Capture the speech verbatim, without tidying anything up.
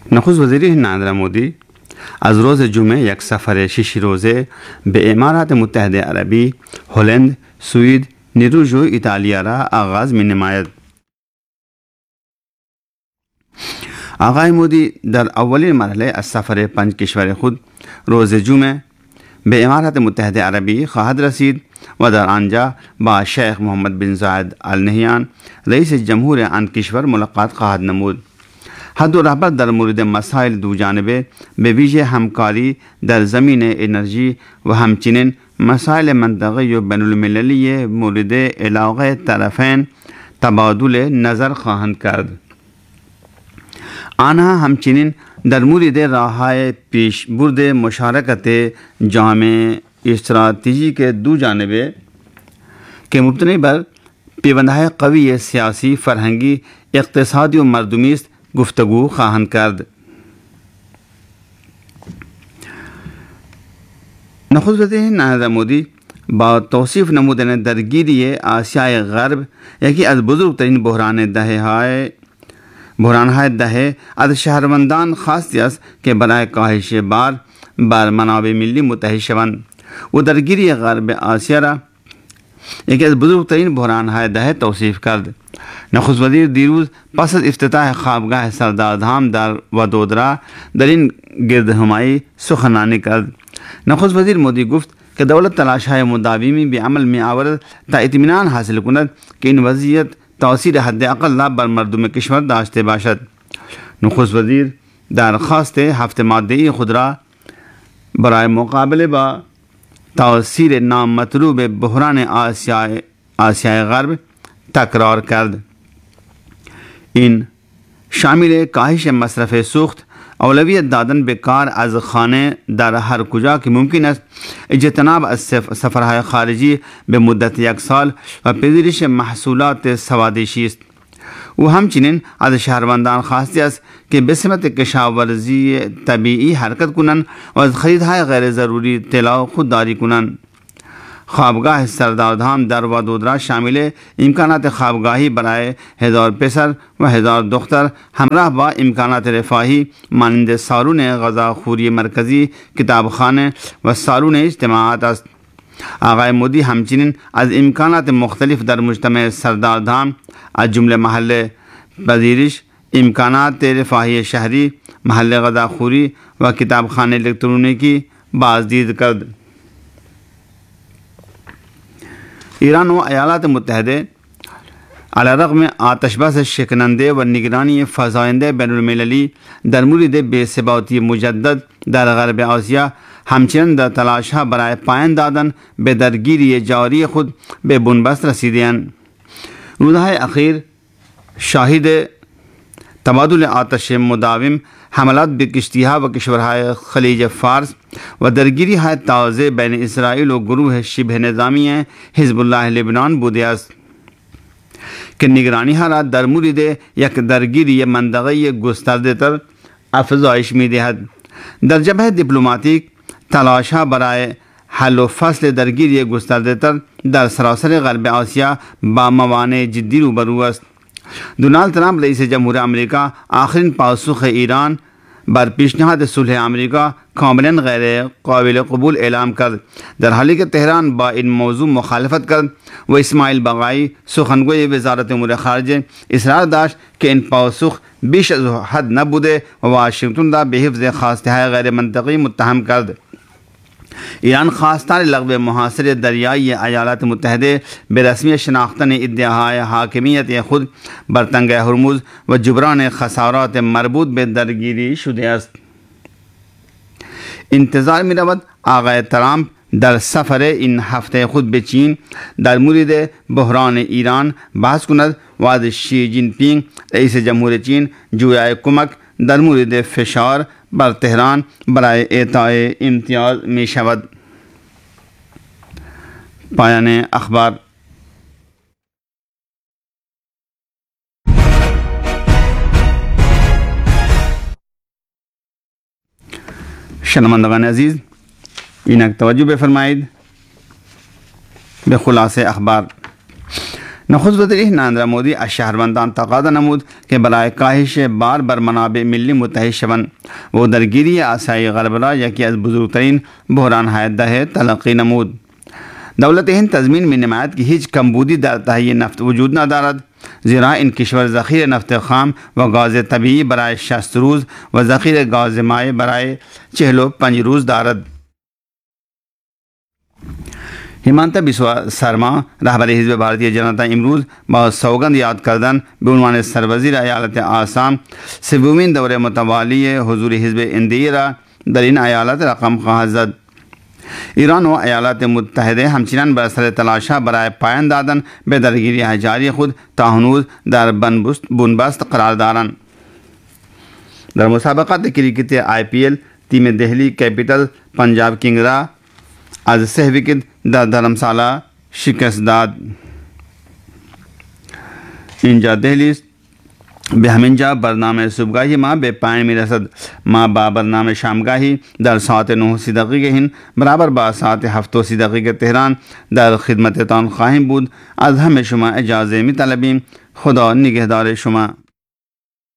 نخست وزیر نریندرا مودی از روز جمعه یک سفر شش روزه به امارات متحده عربی، هلند، سوئد، نیروژ و ایتالیا را آغاز می نماید. آقای مودی در اولین مرحله از سفر پنج کشور خود روز جمعه به امارات متحده عربی خواهد رسید و در آنجا با شیخ محمد بن زاید آل نهیان رئیس جمهور آن کشور ملاقات خواهد نمود. هر دو رهبر در مورد مسائل دو جانبه به ویژه همکاری در زمین انرژی و همچنین مسائل منطقه‌ای و بین المللی مورد علاقه طرفین تبادل نظر خواهند کرد. آنها همچنین در مورد راه‌های پیشبرد مشارکت جامع استراتژیک دو جانبه که مبتنی بر پیوندهای قوی سیاسی، فرهنگی، اقتصادی و مردمی است گفتگو خواهند کرد. نخست وزیر نریندرا مودی با توصیف نمودن درگیری آسیای غرب یکی از بزرگترین بحران دهه های بحران های دهه از شهروندان خواسته است که برای کاهش بار بر منابع ملی متحد شوند و درگیری غرب آسیا را یکی از بزرگترین بحران های دهه توصیف کرد. نخست وزیر دیروز پس از افتتاح خوابگاه سردار دام در وادودرا در این گردهمایی سخنرانی کرد. نخست وزیر مودی گفت که دولت تلاش های مداومی به عمل می آورد تا اطمینان حاصل کند که این وضعیت تاثیر حداقل بر مردم کشور داشته باشد. نخست وزیر درخواست هفت ماده‌ای خود را برای مقابله با تاثیر نامطلوب بحران آسیای آسیای غرب تکرار کرد. این شامل کاهش مصرف سوخت، اولویت دادن به کار از خانه در هر کجا که ممکن است، اجتناب از سفرهای خارجی به مدت یک سال و پذیرش محصولات سوادشی است. او همچنین از شهروندان خواسته است که به سمت کشاورزی طبیعی حرکت کنند و از خریدهای غیر ضروری طلا خودداری کنند. خوابگاه سردار دام در وادودرا شامل امکانات خوابگاهی برای هزار پسر و هزار دختر همراه با امکانات رفاهی مانند سالن غذاخوری مرکزی، کتابخانه و سالن اجتماعات است. آقای مودی همچنین از امکانات مختلف در مجتمع سردار دام از جمله محل پذیرش، امکانات رفاهی شهری، محل غذاخوری و کتابخانه الکترونیکی بازدید کرد. ایران و ایالات متحده علیرغم آتش بس شکننده و نگرانی فزاینده بین المللی در مورد بی‌ثباتی مجدد در غرب آسیا همچنین در تلاش‌ها برای پایان دادن به درگیری جاری خود به بنبست رسیده‌اند. روزهای اخیر شاهد تبادل آتش مداوم، حملات به کشتی‌ها و کشورهای خلیج فارس و درگیری های تازه بین اسرائیل و گروه شبه نظامی حزب الله لبنان بوده است که نگرانی ها را در مورد یک درگیری منطقه‌ای گسترده تر افزایش می دهد. در جبهه دیپلماتیک تلاش ها برای حل و فصل درگیری گسترده تر در سراسر غرب آسیا با موانع جدی روبرو است. دونالد ترامپ رئیس جمهور آمریکا آخرین پاسخ ایران بر پیشنهاد صلح آمریکا کاملا غیر قابل قبول اعلام کرد، در حالی که تهران با این موضوع مخالفت کرد و اسماعیل بقایی سخنگوی وزارت امور خارجه اصرار داشت که این پاسخ بیش از حد نبوده و واشنگتن را به حفظ خواسته های غیر منطقی متهم کرد. ایران خواستار لغو محاصره دریایی ایالات متحده به رسمی شناختن ادعاهای حاکمیت خود بر تنگه هرمز و جبران خسارات مربوط به درگیری شده است. انتظار می رود آقای ترامپ در سفر این هفته خود به چین در مورد بحران ایران بحث کند و از شی جین پینگ رئیس جمهور چین جویای کمک در مورد فشار بر تهران برای اعطای امتیاز می شود. پایان اخبار. شنوندگان عزیز، اینک توجه بفرمایید به خلاصه اخبار. नखुद वज़ीर नरेंद्र मोदी आज शहरवंदान तकादा नमूद के बराए काहिश बार बार मनाब मिली मुतहद शवन वो दरगिरी आसाई गरबरा यकी अज बुजुर्ग तरीन बहरान हायद है तलक़ी नमूद दौलत हिंद तज़मीन में नमायत की हिज कमबूदी तहिए नफ्त वजूद न दारद ज़रा इन किश्वर ज़ख़ीर नफ्त ख़ाम व गाज़ तबी बराए शस्त रोज़ व ज़ख़ीर गाज़ माए बराए चहलो पंज रोज़ दारद। हिमांता बिस्वा सरमा रहबर हिज़्ब भारतीय जनता इमरूज़ बा सौगंद याद करदन बेउनवान सरवज़ीर अयालत आसाम सिबुमिन दौरे मुतवाली हुज़ूर हिज़्ब इंदिरा दरीन अयालत रकम खजद ईरान व अयालत मुत्तहदे हमचिनान बरसर तलाशा बराए पायन दादन बेदरगिरी जारी खुद ताहनूज दर बनबुस्त बुनबस्त करार दारन। दर मुसाबक़त cricket I P L team Delhi कैपिटल पंजाब किंगरा आज सह विकेट दर धर्मशाला शिकस्त दाद। इंजा दिल्ली बेहमिंजा बरनाम सुबगाही माँ बेपायन में रसद माँ बा बरनाम शामगाही दर सात नौ सिदक़ी के हिन बराबर बा सात हफ्तों सिदक़ी के तेहरान दर खिदमत तान ख़ाहिम बूद अज़हम शुमा एजाज़े में तलबीम खुदा निगहदार शुमा।